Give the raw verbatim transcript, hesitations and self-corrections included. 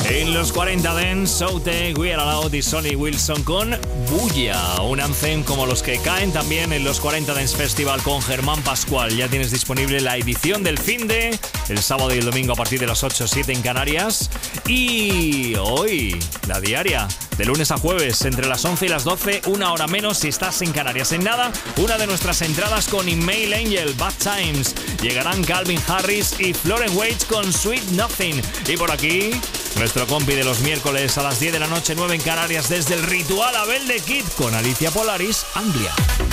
En los cuarenta Dance, Soute, We Are Allowed y Sonny Wilson con Bulla, un anthem como los que caen también en los cuarenta Dance Festival con Germán Pascual. Ya tienes disponible la edición del finde, el sábado y el domingo a partir de las ocho o siete en Canarias. Y hoy, la diaria, de lunes a jueves, entre las once y las doce, una hora menos si estás en Canarias. En nada, una de nuestras entradas con Email Angel, Bad Times. Llegarán Calvin Harris y Florence Waits con Sweet Nothing. Y por aquí, nuestro compi de los miércoles a las diez de la noche, nueve en Canarias, desde el Ritual Abel de Kid con Alicia Polaris, Anglia.